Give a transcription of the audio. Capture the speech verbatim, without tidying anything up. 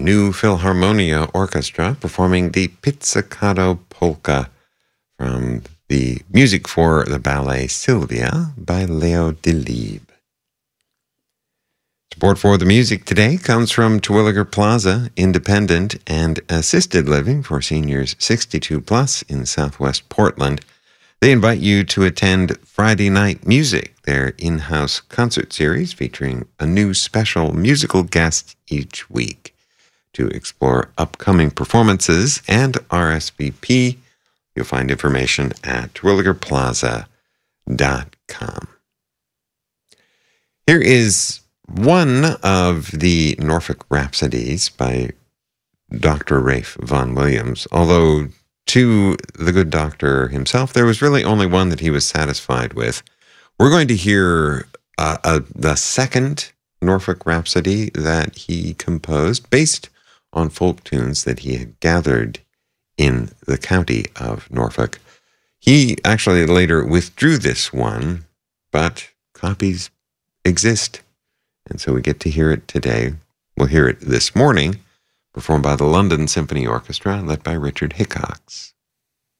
New Philharmonia Orchestra performing the Pizzicato Polka from the music for the ballet Sylvia by Leo Delibes. Support for the music today comes from Terwilliger Plaza, independent and assisted living for seniors sixty-two plus in Southwest Portland. They invite you to attend Friday Night Music, their in-house concert series featuring a new special musical guest each week. To explore upcoming performances and R S V P, you'll find information at terwilliger plaza dot com. Here is one of the Norfolk Rhapsodies by Doctor Ralph Vaughan Williams. Although to the good doctor himself, there was really only one that he was satisfied with. We're going to hear uh, uh, the second Norfolk Rhapsody that he composed based on folk tunes that he had gathered in the county of Norfolk. He actually later withdrew this one, but copies exist. And so we get to hear it today. We'll hear it this morning, performed by the London Symphony Orchestra, led by Richard Hickox.